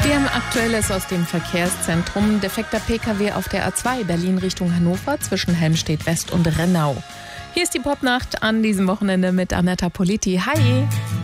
Wir haben Aktuelles aus dem Verkehrszentrum. Defekter Pkw auf der A2 Berlin Richtung Hannover zwischen Helmstedt West und Rennau. Hier ist die Popnacht an diesem Wochenende mit Annetta Politi. Hi!